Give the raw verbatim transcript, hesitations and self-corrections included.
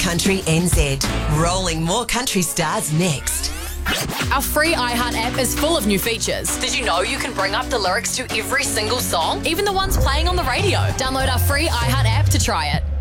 Country N Z. Rolling more country stars next. Our free iHeart app is full of new features. Did you know you can bring up the lyrics to every single song, even the ones playing on the radio? Download our free iHeart app to try it.